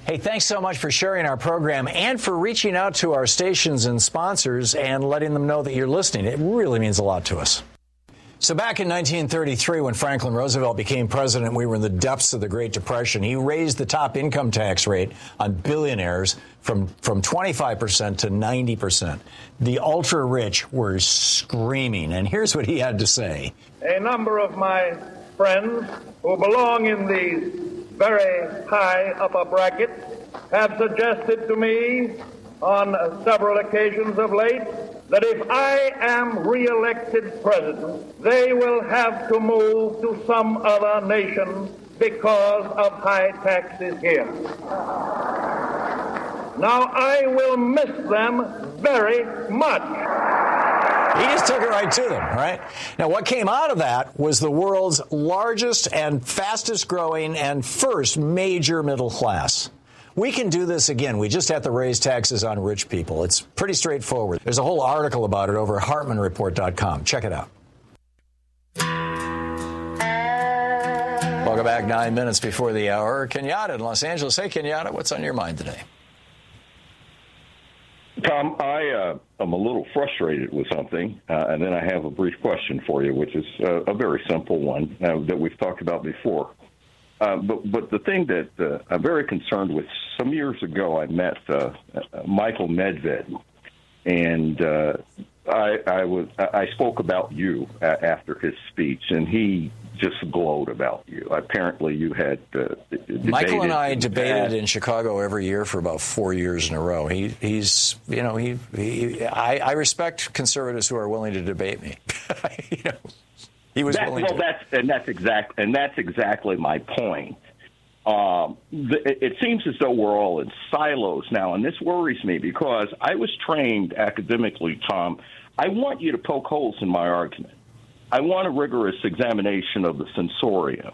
Hey, thanks so much for sharing our program and for reaching out to our stations and sponsors and letting them know that you're listening. It really means a lot to us. So back in 1933, when Franklin Roosevelt became president, we were in the depths of the Great Depression. He raised the top income tax rate on billionaires from 25% to 90%. The ultra-rich were screaming, and here's what he had to say. A number of my friends who belong in the very high upper bracket have suggested to me on several occasions of late that if I am re-elected president, they will have to move to some other nation because of high taxes here. Now, I will miss them very much. He just took it right to them, right? Now, what came out of that was the world's largest and fastest growing and first major middle class. We can do this again. We just have to raise taxes on rich people. It's pretty straightforward. There's a whole article about it over at HartmanReport.com. Check it out. Welcome back. 9 minutes before the hour. Kenyatta in Los Angeles. Hey, Kenyatta, what's on your mind today? Tom, I am a little frustrated with something, and then I have a brief question for you, which is a very simple one that we've talked about before. But the thing that I'm very concerned with, some years ago I met Michael Medved, and I spoke about you after his speech, and he just glowed about you. Apparently, you had Michael and I debated in Chicago every year for about 4 years in a row. I respect conservatives who are willing to debate me. He was willing to. That's exactly my point. It seems as though we're all in silos now, and this worries me because I was trained academically, Tom. I want you to poke holes in my argument. I want a rigorous examination of the sensorium.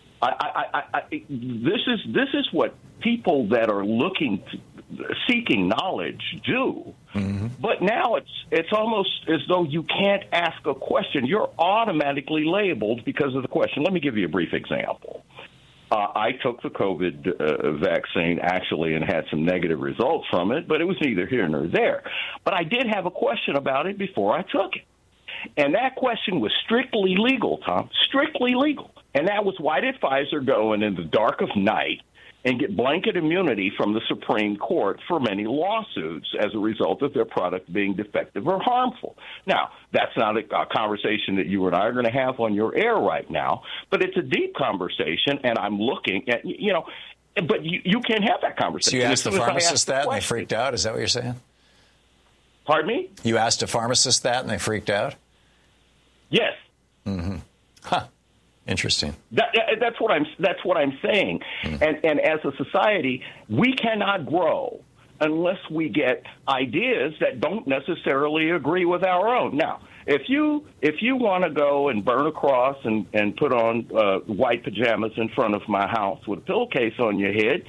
This is what people that are seeking knowledge do. Mm-hmm. But now it's almost as though you can't ask a question. You're automatically labeled because of the question. Let me give you a brief example. I took the COVID vaccine, actually, and had some negative results from it, but it was neither here nor there. But I did have a question about it before I took it. And that question was strictly legal, Tom, strictly legal. And that was, why did Pfizer go in the dark of night and get blanket immunity from the Supreme Court for many lawsuits as a result of their product being defective or harmful? Now, that's not a conversation that you and I are going to have on your air right now, but it's a deep conversation, and I'm looking at, but you can't have that conversation. So you asked the pharmacist that, and they freaked out? Is that what you're saying? Pardon me? You asked a pharmacist that, and they freaked out? Yes. Mm-hmm. Huh. Interesting. That's what I'm saying. Mm-hmm. And as a society, we cannot grow unless we get ideas that don't necessarily agree with our own. Now, if you want to go and burn a cross and put on white pajamas in front of my house with a pillowcase on your head,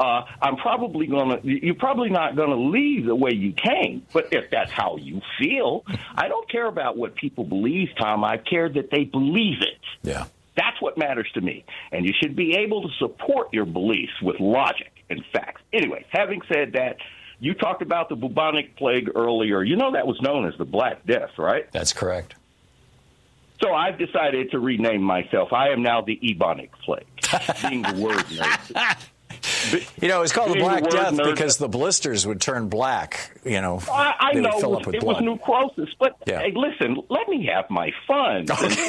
you're probably not gonna leave the way you came. But if that's how you feel, I don't care about what people believe, Tom. I care that they believe it. Yeah. That's what matters to me. And you should be able to support your beliefs with logic and facts. Anyway, having said that, you talked about the bubonic plague earlier. You know that was known as the Black Death, right? That's correct. So I've decided to rename myself. I am now the Ebonic plague, being the word nerd. It's called the Black Death because the blisters would turn black. I know it was necrosis, but hey, listen, let me have my fun.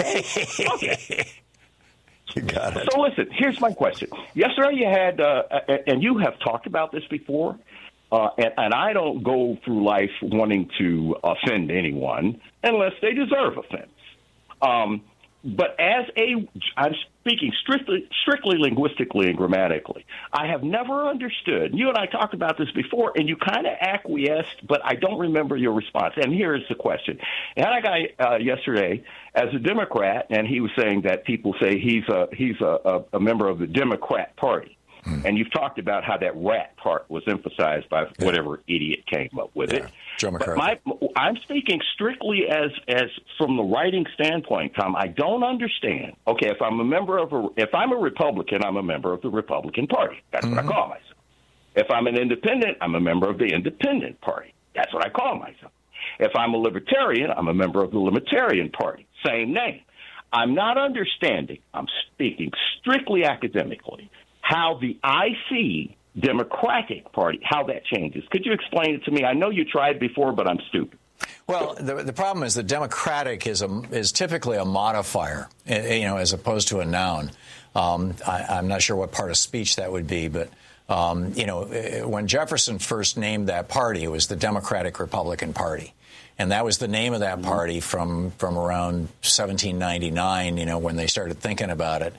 Okay. You got it. So listen, here's my question. Yesterday you had, and you have talked about this before, and I don't go through life wanting to offend anyone unless they deserve offense. But I'm speaking strictly linguistically and grammatically. I have never understood. You and I talked about this before, and you kind of acquiesced, but I don't remember your response. And here is the question. I had a guy yesterday as a Democrat, and he was saying that people say he's a member of the Democrat Party. And you've talked about how that rat part was emphasized by whatever idiot came up with it. Joe McCarthy. I'm speaking strictly as from the writing standpoint, Tom. I don't understand. Okay, if I'm a Republican, I'm a member of the Republican Party. That's what I call myself. If I'm an independent, I'm a member of the Independent Party. That's what I call myself. If I'm a libertarian, I'm a member of the Libertarian Party. Same name. I'm not understanding, I'm speaking strictly academically, how the IC Democratic Party, how that changes. Could you explain it to me? I know you tried before, but I'm stupid. Well, the problem is that Democratic is typically a modifier, as opposed to a noun. I'm not sure what part of speech that would be, but when Jefferson first named that party, it was the Democratic Republican Party. And that was the name of that party from around 1799, when they started thinking about it.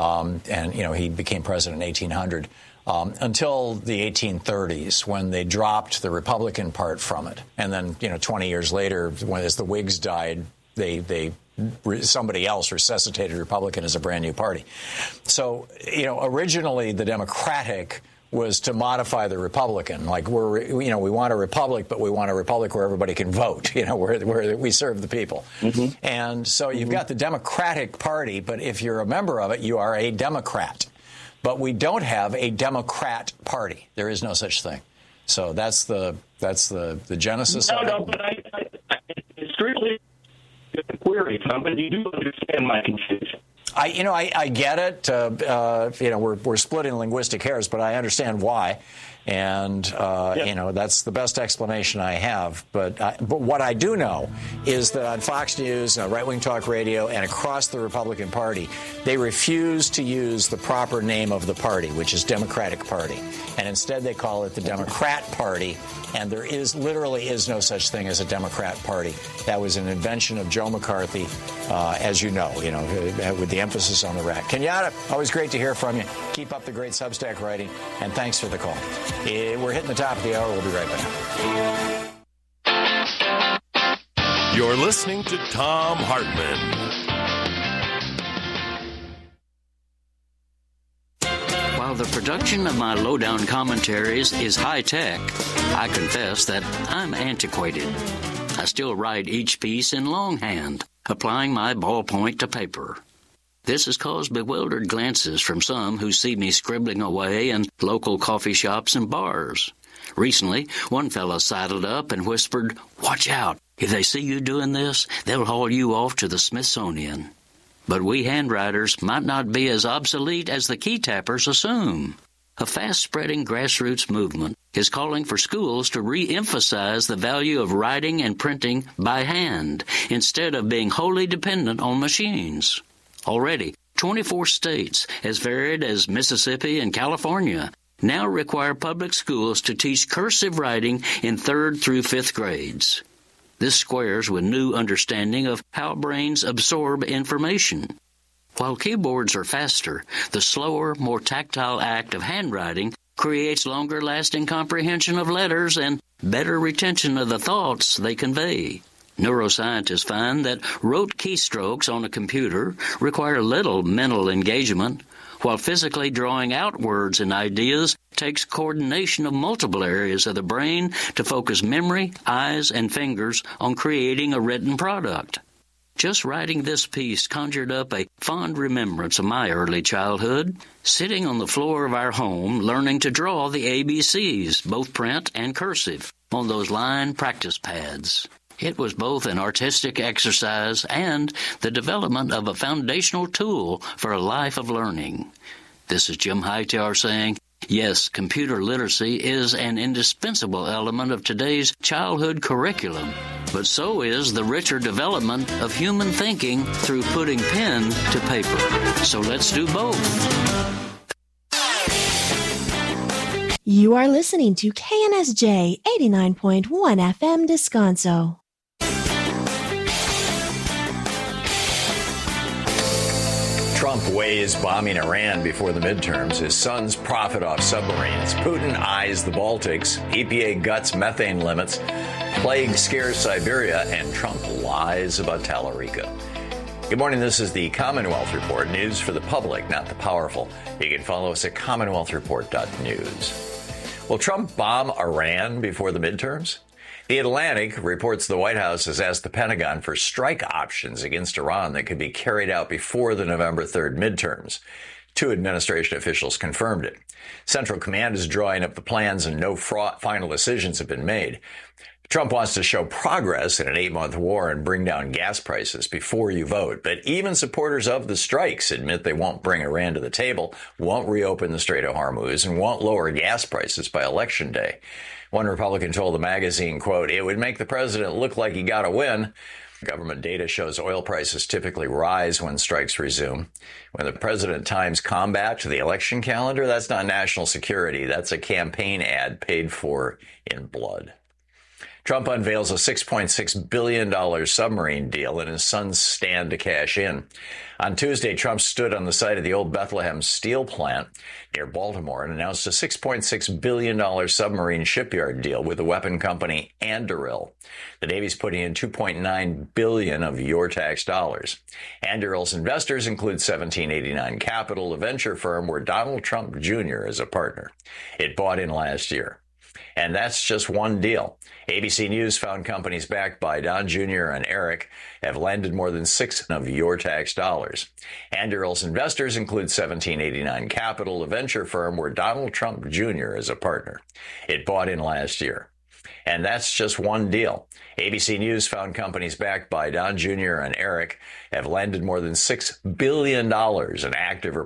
He became president in 1800. Until the 1830s, when they dropped the Republican part from it. And then, 20 years later, as the Whigs died, somebody else resuscitated Republican as a brand new party. So, originally the Democratic was to modify the Republican. Like we want a republic, but we want a republic where everybody can vote, where we serve the people. Mm-hmm. And so you've got the Democratic Party, but if you're a member of it, you are a Democrat. But we don't have a Democrat Party. There is no such thing. So that's the genesis of it. No, but it's strictly a query, Tom, but you do understand my confusion. I get it. We're splitting linguistic hairs, but I understand why. And, that's the best explanation I have. But what I do know is that on Fox News, Right-Wing Talk Radio, and across the Republican Party, they refuse to use the proper name of the party, which is Democratic Party. And instead they call it the Democrat Party. And there literally is no such thing as a Democrat Party. That was an invention of Joe McCarthy, as you know, with the emphasis on the rat. Kenyatta, always great to hear from you. Keep up the great Substack writing, and thanks for the call. We're hitting the top of the hour. We'll be right back. You're listening to Thom Hartmann. While the production of my lowdown commentaries is high-tech, I confess that I'm antiquated. I still write each piece in longhand, applying my ballpoint to paper. This has caused bewildered glances from some who see me scribbling away in local coffee shops and bars. Recently, one fellow sidled up and whispered, "Watch out. If they see you doing this, they'll haul you off to the Smithsonian." But we handwriters might not be as obsolete as the key tappers assume. A fast-spreading grassroots movement is calling for schools to re-emphasize the value of writing and printing by hand instead of being wholly dependent on machines. Already, 24 states, as varied as Mississippi and California, now require public schools to teach cursive writing in 3rd through 5th grades. This squares with new understanding of how brains absorb information. While keyboards are faster, the slower, more tactile act of handwriting creates longer-lasting comprehension of letters and better retention of the thoughts they convey. Neuroscientists find that rote keystrokes on a computer require little mental engagement, while physically drawing out words and ideas takes coordination of multiple areas of the brain to focus memory, eyes, and fingers on creating a written product. Just writing this piece conjured up a fond remembrance of my early childhood, sitting on the floor of our home learning to draw the ABCs, both print and cursive, on those line practice pads. It was both an artistic exercise and the development of a foundational tool for a life of learning. This is Jim Hightower saying, yes, computer literacy is an indispensable element of today's childhood curriculum, but so is the richer development of human thinking through putting pen to paper. So let's do both. You are listening to KNSJ 89.1 FM Descanso. Trump weighs bombing Iran before the midterms. His sons profit off submarines. Putin eyes the Baltics. EPA guts methane limits. Plague scares Siberia. And Trump lies about Tallarico. Good morning. This is the Commonwealth Report. News for the public, not the powerful. You can follow us at commonwealthreport.news. Will Trump bomb Iran before the midterms? The Atlantic reports the White House has asked the Pentagon for strike options against Iran that could be carried out before the November 3rd midterms. Two administration officials confirmed it. Central Command is drawing up the plans and no final decisions have been made. Trump wants to show progress in an 8-month war and bring down gas prices before you vote. But even supporters of the strikes admit they won't bring Iran to the table, won't reopen the Strait of Hormuz, and won't lower gas prices by Election Day. One Republican told the magazine, quote, "It would make the president look like he got a win." Government data shows oil prices typically rise when strikes resume. When the president times combat to the election calendar, that's not national security. That's a campaign ad paid for in blood. Trump unveils a $6.6 billion submarine deal in his son's stand to cash in. On Tuesday, Trump stood on the site of the old Bethlehem steel plant near Baltimore and announced a $6.6 billion submarine shipyard deal with the weapon company Anduril. The Navy's putting in $2.9 billion of your tax dollars. Anduril's investors include 1789 Capital, a venture firm where Donald Trump Jr. is a partner. It bought in last year. And that's just one deal. ABC News found companies backed by Don Jr. and Eric have landed more than $6 of your tax dollars. Anduril's investors include 1789 Capital, a venture firm where Donald Trump Jr. is a partner. It bought in last year. And that's just one deal. ABC News found companies backed by Don Jr. and Eric have landed more than $6 billion in active or